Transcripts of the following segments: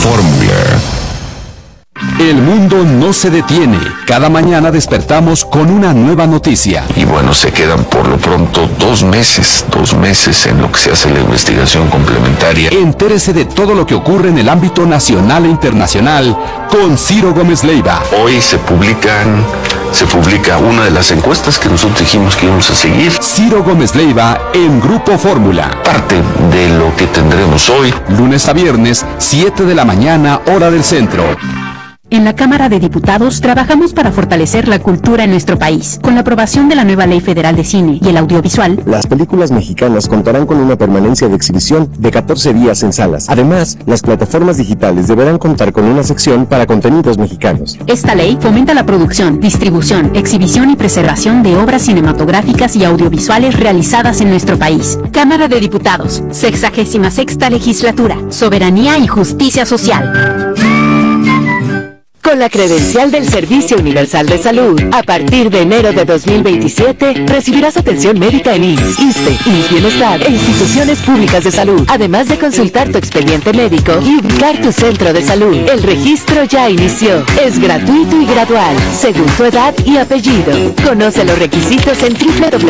Fórmula. El mundo no se detiene. Cada mañana despertamos con una nueva noticia. Y bueno, se quedan por lo pronto 2 meses en lo que se hace la investigación complementaria. Entérese de todo lo que ocurre en el ámbito nacional e internacional con Ciro Gómez Leiva. Hoy se publica una de las encuestas que nosotros dijimos que íbamos a seguir. Ciro Gómez Leiva en Grupo Fórmula. Parte de lo que tendremos hoy. Lunes a viernes, 7 de la mañana, hora del centro. En la Cámara de Diputados trabajamos para fortalecer la cultura en nuestro país. Con la aprobación de la nueva Ley Federal de Cine y el Audiovisual, las películas mexicanas contarán con una permanencia de exhibición de 14 días en salas. Además, las plataformas digitales deberán contar con una sección para contenidos mexicanos. Esta ley fomenta la producción, distribución, exhibición y preservación de obras cinematográficas y audiovisuales realizadas en nuestro país. Cámara de Diputados, 66ª Legislatura, Soberanía y Justicia Social. Con la credencial del Servicio Universal de Salud, a partir de enero de 2027, recibirás atención médica en IMSS, ISSSTE, Bienestar e instituciones públicas de salud, además de consultar tu expediente médico y ubicar tu centro de salud. El registro ya inició. Es gratuito y gradual, según tu edad y apellido. Conoce los requisitos en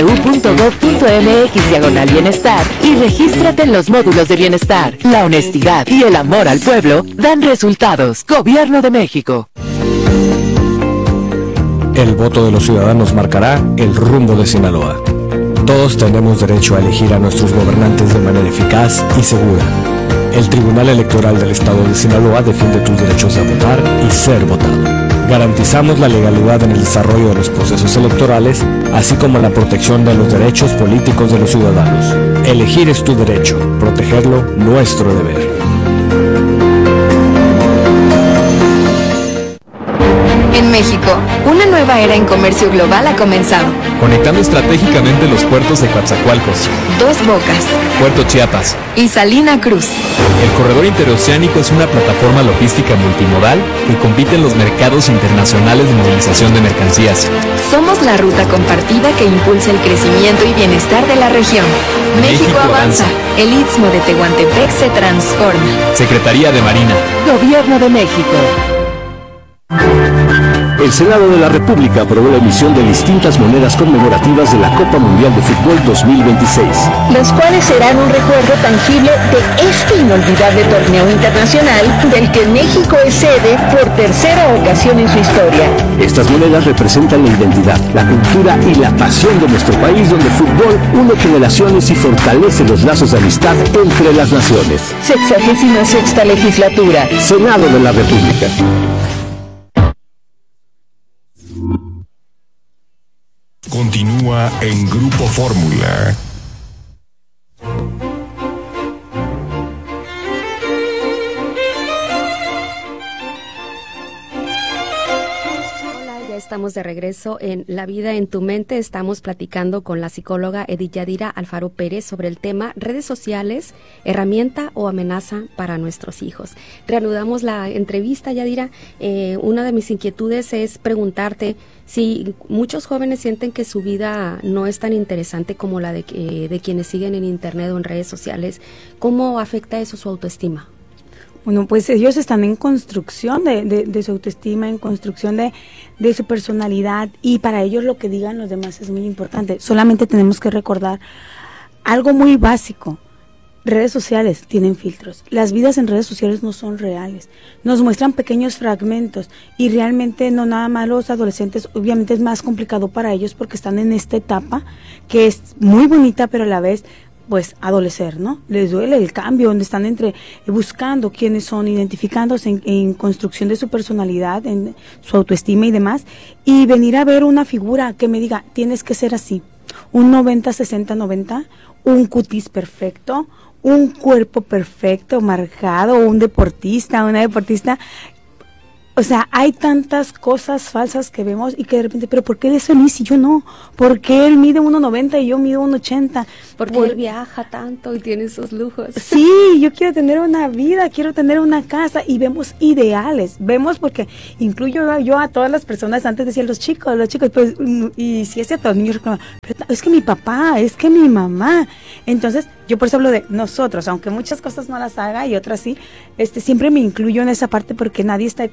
www.gov.mx/bienestar y regístrate en los módulos de bienestar. La honestidad y el amor al pueblo dan resultados. Gobierno de México. El voto de los ciudadanos marcará el rumbo de Sinaloa. Todos tenemos derecho a elegir a nuestros gobernantes de manera eficaz y segura. El Tribunal Electoral del Estado de Sinaloa defiende tus derechos a votar y ser votado. Garantizamos la legalidad en el desarrollo de los procesos electorales, así como la protección de los derechos políticos de los ciudadanos. Elegir es tu derecho, protegerlo nuestro deber. En México, una nueva era en comercio global ha comenzado. Conectando estratégicamente los puertos de Coatzacoalcos, Dos Bocas, Puerto Chiapas y Salina Cruz. El corredor interoceánico es una plataforma logística multimodal que compite en los mercados internacionales de movilización de mercancías. Somos la ruta compartida que impulsa el crecimiento y bienestar de la región. México avanza. El Istmo de Tehuantepec se transforma. Secretaría de Marina. Gobierno de México. El Senado de la República aprobó la emisión de distintas monedas conmemorativas de la Copa Mundial de Fútbol 2026. Los cuales serán un recuerdo tangible de este inolvidable torneo internacional del que México es sede por tercera ocasión en su historia. Estas monedas representan la identidad, la cultura y la pasión de nuestro país, donde el fútbol une generaciones y fortalece los lazos de amistad entre las naciones. 66ª Legislatura. Senado de la República. Continúa en Grupo Fórmula. Estamos de regreso en La Vida en tu Mente. Estamos platicando con la psicóloga Edith Yadira Alfaro Pérez sobre el tema redes sociales, herramienta o amenaza para nuestros hijos. Reanudamos la entrevista, Yadira. Una de mis inquietudes es preguntarte si muchos jóvenes sienten que su vida no es tan interesante como la de quienes siguen en internet o en redes sociales. ¿Cómo afecta eso su autoestima? Bueno, pues ellos están en construcción de su autoestima, en construcción de su personalidad, y para ellos lo que digan los demás es muy importante. Solamente tenemos que recordar algo muy básico. Redes sociales tienen filtros. Las vidas en redes sociales no son reales. Nos muestran pequeños fragmentos y realmente no nada más los adolescentes. Obviamente es más complicado para ellos porque están en esta etapa que es muy bonita, pero a la vez pues adolecer, ¿no? Les duele el cambio, donde están buscando quiénes son, identificándose en construcción de su personalidad, en su autoestima y demás, y venir a ver una figura que me diga, tienes que ser así, un 90-60-90, un cutis perfecto, un cuerpo perfecto, marcado, un deportista, una deportista. O sea, hay tantas cosas falsas que vemos y que de repente, pero ¿por qué él es feliz y yo no? ¿Por qué él mide 1.90 y yo mido 1.80? Porque él viaja tanto y tiene esos lujos. Sí, yo quiero tener una vida, quiero tener una casa, y vemos ideales, vemos, porque incluyo yo a todas las personas, antes decía los chicos, pues, y si es cierto, los niños reclaman, pero es que mi papá, es que mi mamá. Entonces, yo por eso hablo de nosotros, aunque muchas cosas no las haga y otras sí, siempre me incluyo en esa parte, porque nadie está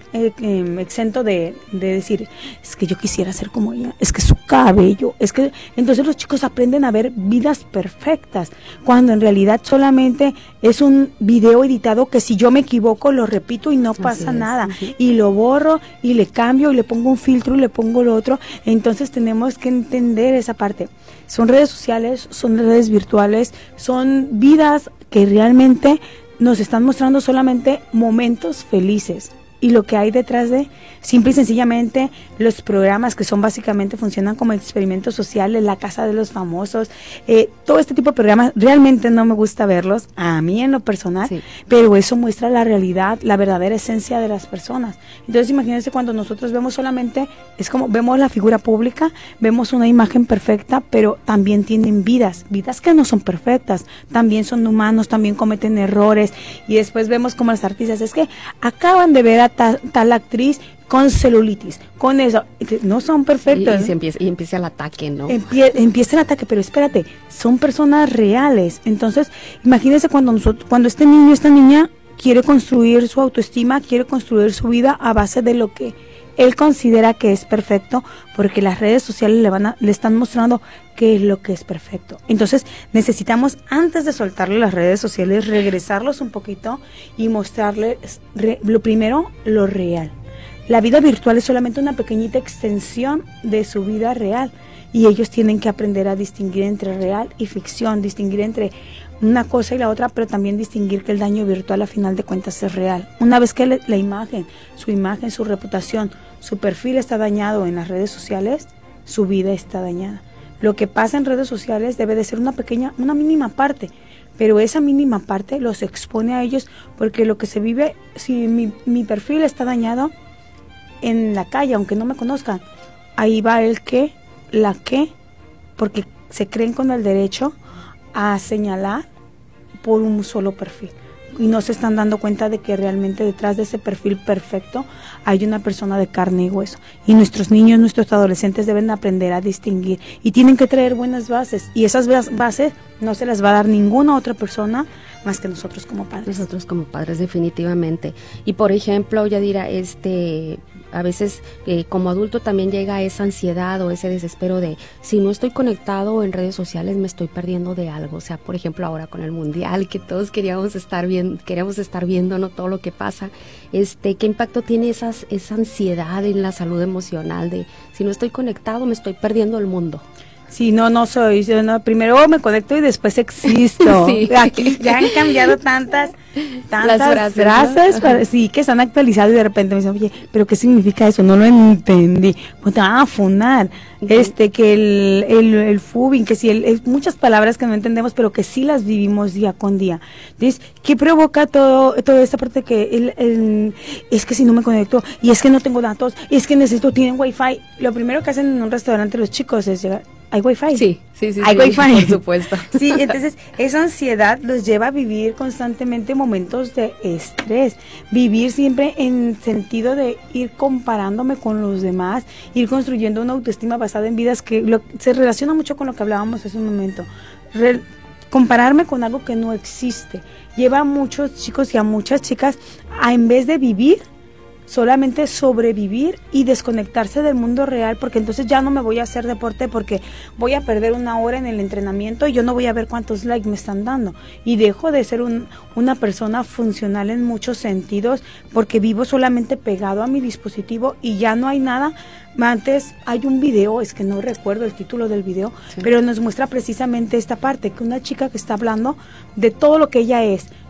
exento de decir, es que yo quisiera ser como ella, es que su cabello, es que... Entonces los chicos aprenden a ver vidas perfectas, cuando en realidad solamente es un video editado que si yo me equivoco lo repito y no pasa nada, y lo borro y le cambio y le pongo un filtro y le pongo lo otro. Entonces tenemos que entender esa parte. Son redes sociales, son redes virtuales, son vidas que realmente nos están mostrando solamente momentos felices, y lo que hay detrás de, simple y sencillamente, los programas que son básicamente, funcionan como experimentos sociales, La Casa de los Famosos, todo este tipo de programas, realmente no me gusta verlos, a mí en lo personal, pero eso muestra la realidad, la verdadera esencia de las personas. Entonces imagínense, cuando nosotros vemos solamente, es como, vemos la figura pública, vemos una imagen perfecta, pero también tienen vidas que no son perfectas, también son humanos, también cometen errores, y después vemos como las artistas, es que acaban de ver a tal actriz con celulitis, con eso, no son perfectos. Y empieza el ataque, ¿no? Empieza el ataque, pero espérate, son personas reales. Entonces, imagínense cuando este niño, esta niña quiere construir su autoestima, quiere construir su vida a base de lo que él considera que es perfecto, porque las redes sociales le están mostrando qué es lo que es perfecto. Entonces necesitamos, antes de soltarle las redes sociales, regresarlos un poquito y mostrarles lo primero, lo real. La vida virtual es solamente una pequeñita extensión de su vida real, y ellos tienen que aprender a distinguir entre real y ficción, distinguir entre una cosa y la otra, pero también distinguir que el daño virtual a final de cuentas es real. Una vez que la imagen, su reputación, su perfil está dañado en las redes sociales, su vida está dañada. Lo que pasa en redes sociales debe de ser una mínima parte, pero esa mínima parte los expone a ellos, porque lo que se vive, si mi perfil está dañado en la calle, aunque no me conozcan, ahí va el qué, la qué, porque se creen con el derecho a señalar por un solo perfil, y no se están dando cuenta de que realmente detrás de ese perfil perfecto hay una persona de carne y hueso, y nuestros niños, nuestros adolescentes deben aprender a distinguir, y tienen que traer buenas bases, y esas bases no se las va a dar ninguna otra persona más que nosotros como padres. Nosotros como padres, definitivamente. Y por ejemplo, Yadira, a veces como adulto también llega esa ansiedad o ese desespero de, si no estoy conectado en redes sociales, me estoy perdiendo de algo. O sea, por ejemplo, ahora con el Mundial, que todos queríamos estar viendo, ¿no?, todo lo que pasa. ¿Qué impacto tiene esa ansiedad en la salud emocional de, si no estoy conectado, me estoy perdiendo el mundo? Sí, no soy, primero me conecto y después existo. Sí. Aquí ya han cambiado tantas frases, ¿no? Sí, que se han actualizado, y de repente me dicen, oye, ¿pero qué significa eso? No lo entendí. Pues te van a funar. Que el fubing, que sí, muchas palabras que no entendemos, pero que sí las vivimos día con día. Entonces, ¿qué provoca toda esta parte que es que si no me conecto, y es que no tengo datos, y es que tienen wifi? Lo primero que hacen en un restaurante los chicos es llegar, ¿hay wifi? Sí. Hay wifi. Por supuesto. Sí, entonces esa ansiedad los lleva a vivir constantemente momentos de estrés, vivir siempre en sentido de ir comparándome con los demás, ir construyendo una autoestima basada en vidas que se relaciona mucho con lo que hablábamos hace un momento. Compararme con algo que no existe lleva a muchos chicos y a muchas chicas a, en vez de vivir, solamente sobrevivir y desconectarse del mundo real, porque entonces ya no me voy a hacer deporte porque voy a perder una hora en el entrenamiento y yo no voy a ver cuántos likes me están dando, y dejo de ser una persona funcional en muchos sentidos porque vivo solamente pegado a mi dispositivo y ya no hay nada. Antes hay un video, es que no recuerdo el título del video, pero nos muestra precisamente esta parte, que una chica que está hablando de todo lo que ella es,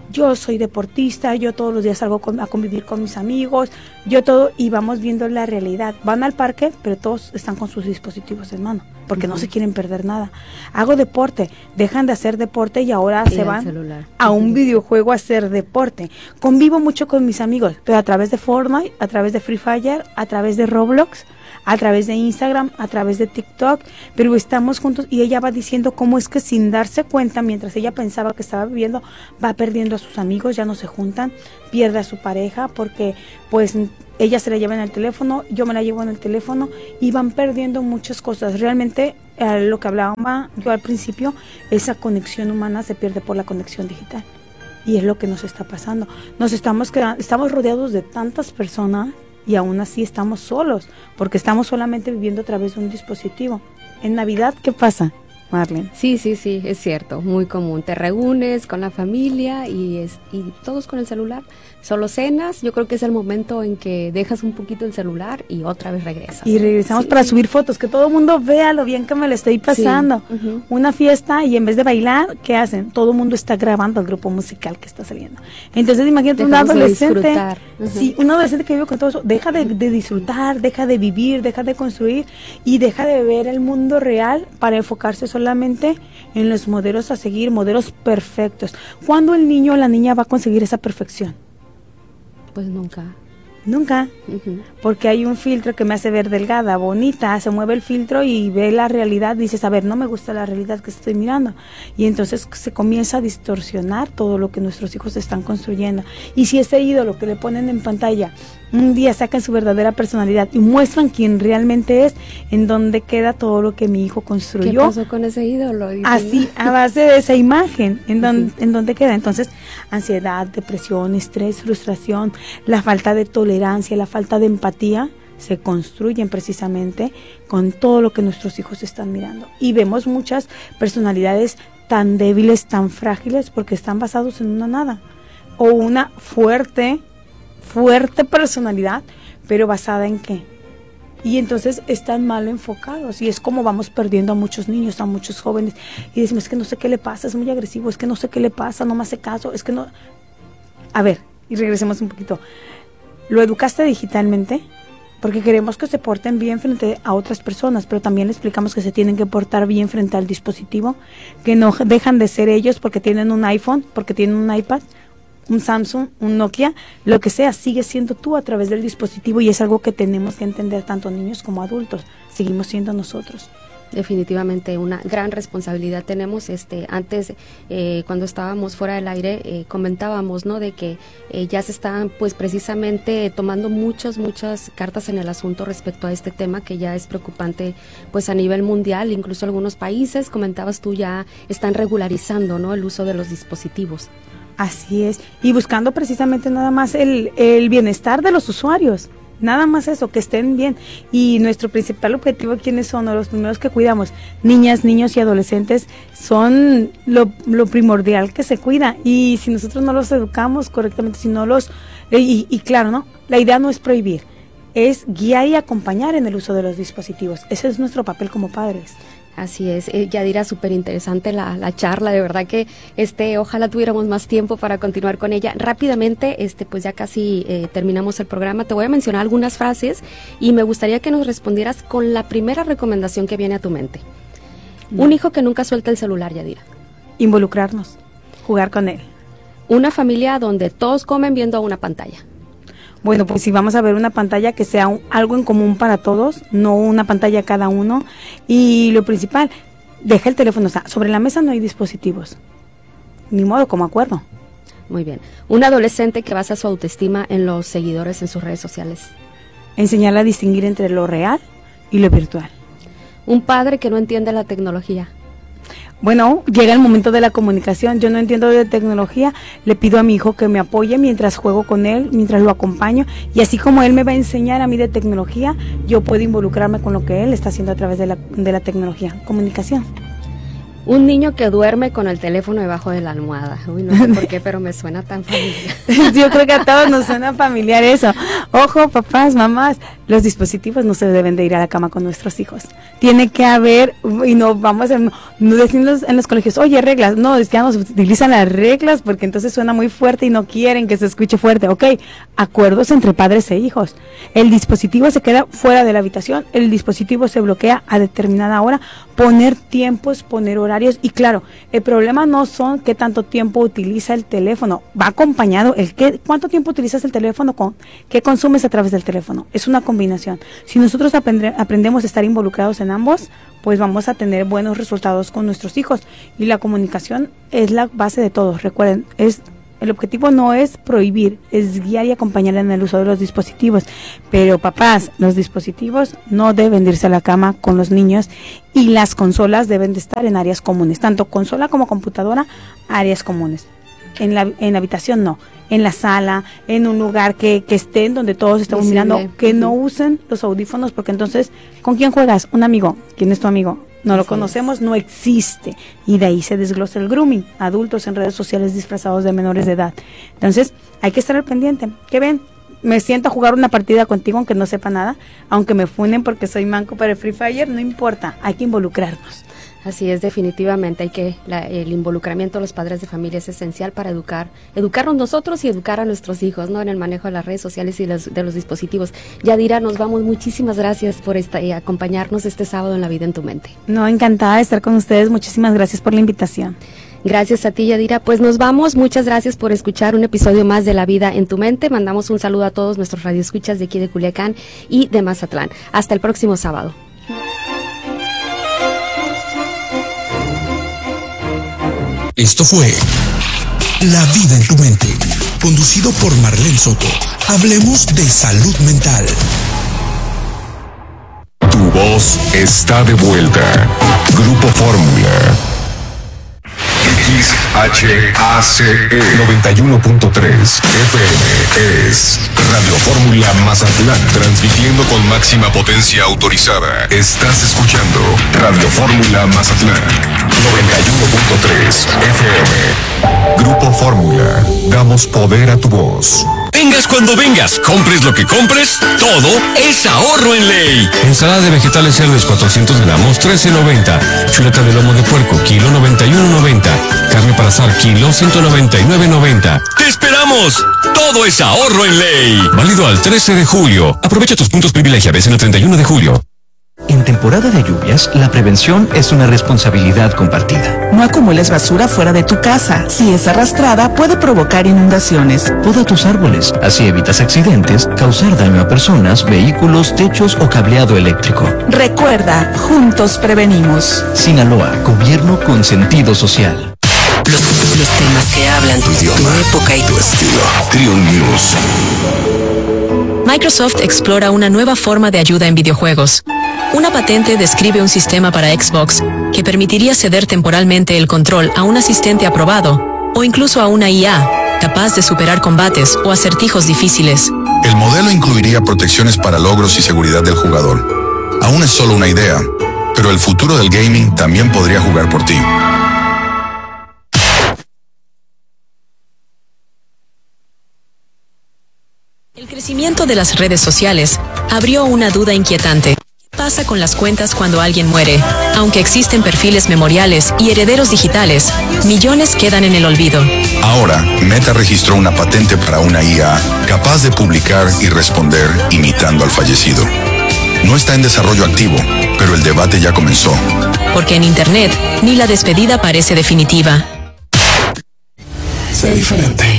yo soy deportista, yo todos los días salgo a convivir con mis amigos, yo todo, y vamos viendo la realidad. Van al parque, pero todos están con sus dispositivos en mano, porque no se quieren perder nada. Hago deporte, dejan de hacer deporte y ahora se van a un videojuego a hacer deporte. Convivo mucho con mis amigos, pero a través de Fortnite, a través de Free Fire, a través de Roblox, a través de Instagram, a través de TikTok, pero estamos juntos y ella va diciendo cómo es que sin darse cuenta, mientras ella pensaba que estaba viviendo, va perdiendo a sus amigos, ya no se juntan, pierde a su pareja porque pues ella se la lleva en el teléfono, yo me la llevo en el teléfono y van perdiendo muchas cosas. Realmente lo que hablaba yo al principio, esa conexión humana se pierde por la conexión digital y es lo que nos está pasando. Nos estamos rodeados de tantas personas y aún así estamos solos, porque estamos solamente viviendo a través de un dispositivo. En Navidad, ¿qué pasa, Marlene? Sí, es cierto, muy común. Te reúnes con la familia y todos con el celular. Solo cenas, yo creo que es el momento en que dejas un poquito el celular y otra vez regresas. Y regresamos para subir fotos, que todo el mundo vea lo bien que me lo estoy pasando. Sí. Una fiesta y en vez de bailar, ¿qué hacen? Todo el mundo está grabando el grupo musical que está saliendo. Entonces imagínate un adolescente, un adolescente que vive con todo eso, deja de disfrutar, deja de vivir, deja de construir y deja de ver el mundo real para enfocarse solamente en los modelos a seguir, modelos perfectos. ¿Cuándo el niño o la niña va a conseguir esa perfección? Pues nunca, porque hay un filtro que me hace ver delgada, bonita, se mueve el filtro y ve la realidad, dices, a ver, no me gusta la realidad que estoy mirando, y entonces se comienza a distorsionar todo lo que nuestros hijos están construyendo. Y si ese ídolo que le ponen en pantalla un día sacan su verdadera personalidad y muestran quién realmente es, en dónde queda todo lo que mi hijo construyó. ¿Qué pasó con ese ídolo? Así, a base de esa imagen, en dónde queda. Entonces, ansiedad, depresión, estrés, frustración, la falta de tolerancia, la falta de empatía, se construyen precisamente con todo lo que nuestros hijos están mirando. Y vemos muchas personalidades tan débiles, tan frágiles, porque están basados en una nada, o una fuerte personalidad, pero basada en qué. Y entonces están mal enfocados y es como vamos perdiendo a muchos niños, a muchos jóvenes, y decimos, es que no sé qué le pasa, es muy agresivo, es que no sé qué le pasa, no me hace caso, es que no. A ver, y regresemos un poquito. ¿Lo educaste digitalmente? Porque queremos que se porten bien frente a otras personas, pero también le explicamos que se tienen que portar bien frente al dispositivo, que no dejan de ser ellos porque tienen un iPhone, porque tienen un iPad, un Samsung, un Nokia, lo que sea, sigue siendo tú a través del dispositivo, y es algo que tenemos que entender tanto niños como adultos, seguimos siendo nosotros. Definitivamente una gran responsabilidad tenemos. Antes, cuando estábamos fuera del aire, comentábamos, ¿no?, de que ya se están pues precisamente tomando muchas cartas en el asunto respecto a este tema, que ya es preocupante pues a nivel mundial. Incluso algunos países, comentabas tú, ya están regularizando, ¿no?, el uso de los dispositivos. Así es, y buscando precisamente nada más el bienestar de los usuarios, nada más eso, que estén bien. Y nuestro principal objetivo, ¿quiénes son? Los primeros que cuidamos, niñas, niños y adolescentes, son lo primordial que se cuida. Y si nosotros no los educamos correctamente, si no los... Y claro, ¿no? La idea no es prohibir, es guiar y acompañar en el uso de los dispositivos. Ese es nuestro papel como padres. Así es, Yadira, súper interesante la charla, de verdad que ojalá tuviéramos más tiempo para continuar con ella. Rápidamente, pues ya casi terminamos el programa, te voy a mencionar algunas frases y me gustaría que nos respondieras con la primera recomendación que viene a tu mente. Un hijo que nunca suelta el celular, Yadira. Involucrarnos, jugar con él. Una familia donde todos comen viendo una pantalla. Bueno, pues si vamos a ver una pantalla que sea algo en común para todos, no una pantalla cada uno. Y lo principal, deja el teléfono, o sea, sobre la mesa no hay dispositivos. Ni modo, como acuerdo. Muy bien. Un adolescente que basa su autoestima en los seguidores en sus redes sociales. Enseñarle a distinguir entre lo real y lo virtual. Un padre que no entiende la tecnología. Bueno, llega el momento de la comunicación. Yo no entiendo de tecnología, le pido a mi hijo que me apoye mientras juego con él, mientras lo acompaño, y así como él me va a enseñar a mí de tecnología, yo puedo involucrarme con lo que él está haciendo a través de la tecnología. Comunicación. Un niño que duerme con el teléfono debajo de la almohada. Uy, no sé por qué, pero me suena tan familiar. Yo creo que a todos nos suena familiar eso. Ojo, papás, mamás, los dispositivos no se deben de ir a la cama con nuestros hijos. Tiene que haber, y no vamos a no decirlos en los colegios, oye, reglas, no, ya no se utilizan las reglas porque entonces suena muy fuerte y no quieren que se escuche fuerte. Ok, acuerdos entre padres e hijos. El dispositivo se queda fuera de la habitación, el dispositivo se bloquea a determinada hora, poner tiempos, poner horarios, y claro, el problema no son qué tanto tiempo utiliza el teléfono, va acompañado cuánto tiempo utilizas el teléfono, con qué consumes a través del teléfono. Es una combinación. Si nosotros aprendemos a estar involucrados en ambos, pues vamos a tener buenos resultados con nuestros hijos, y la comunicación es la base de todo. Recuerden, el objetivo no es prohibir, es guiar y acompañar en el uso de los dispositivos. Pero papás, los dispositivos no deben de irse a la cama con los niños, y las consolas deben de estar en áreas comunes, tanto consola como computadora, áreas comunes. En la habitación no, en la sala, en un lugar que estén donde todos estamos mirando, que no usen los audífonos, porque entonces, ¿con quién juegas? Un amigo. ¿Quién es tu amigo? No lo conocemos, no existe. Y de ahí se desglosa el grooming, adultos en redes sociales disfrazados de menores de edad. Entonces, hay que estar al pendiente. ¿Qué ven? Me siento a jugar una partida contigo aunque no sepa nada, aunque me funen porque soy manco para el Free Fire, no importa, hay que involucrarnos. Así es, definitivamente el involucramiento de los padres de familia es esencial para educarnos nosotros y educar a nuestros hijos, ¿no? En el manejo de las redes sociales y de los dispositivos. Yadira, nos vamos. Muchísimas gracias por acompañarnos este sábado en La Vida en tu Mente. No, encantada de estar con ustedes. Muchísimas gracias por la invitación. Gracias a ti, Yadira. Pues nos vamos. Muchas gracias por escuchar un episodio más de La Vida en tu Mente. Mandamos un saludo a todos nuestros radioescuchas de aquí de Culiacán y de Mazatlán. Hasta el próximo sábado. Esto fue La Vida en tu Mente, conducido por Marlene Soto. Hablemos de salud mental. Tu voz está de vuelta. Grupo Fórmula. XHACE 91.3 FM es Radio Fórmula Mazatlán, transmitiendo con máxima potencia autorizada. Estás escuchando Radio Fórmula Mazatlán 91.3 FM. Grupo Fórmula, damos poder a tu voz. Vengas cuando vengas, compres lo que compres, todo es ahorro en ley. Ensalada de vegetales Cerdes 400 gramos, 13.90. Chuleta de lomo de puerco, kilo 91.90. Carne para asar, kilo 199.90. ¡Te esperamos! Todo es ahorro en ley. Válido al 13 de julio. Aprovecha tus puntos privilegiados en el 31 de julio. En temporada de lluvias, la prevención es una responsabilidad compartida. No acumules basura fuera de tu casa. Si es arrastrada, puede provocar inundaciones. Poda tus árboles, así evitas accidentes, causar daño a personas, vehículos, techos o cableado eléctrico. Recuerda, juntos prevenimos. Sinaloa, gobierno con sentido social. Los temas que hablan tu idioma, tu época y tu estilo. Trion News. Microsoft explora una nueva forma de ayuda en videojuegos. Una patente describe un sistema para Xbox que permitiría ceder temporalmente el control a un asistente aprobado o incluso a una IA capaz de superar combates o acertijos difíciles. El modelo incluiría protecciones para logros y seguridad del jugador. Aún es solo una idea, pero el futuro del gaming también podría jugar por ti. El crecimiento de las redes sociales abrió una duda inquietante. ¿Qué pasa con las cuentas cuando alguien muere? Aunque existen perfiles memoriales y herederos digitales, millones quedan en el olvido. Ahora, Meta registró una patente para una IA capaz de publicar y responder imitando al fallecido. No está en desarrollo activo, pero el debate ya comenzó. Porque en Internet, ni la despedida parece definitiva. Sé diferente.